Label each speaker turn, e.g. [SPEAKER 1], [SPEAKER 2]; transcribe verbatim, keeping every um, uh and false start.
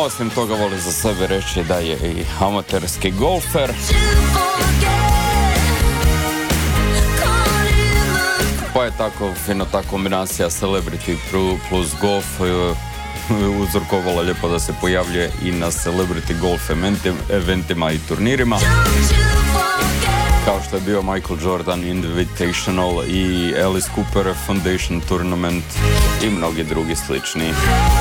[SPEAKER 1] osim toga voli za sebe reći da je i amaterski golfer. Pa je tako fino ta kombinacija celebrity plus golf uzrokovala lijepo da se pojavljuje i na celebrity golf eventima i turnirima, kao što je bio Michael Jordan Invitational i Alice Cooper Foundation Tournament i mnogi drugi slični.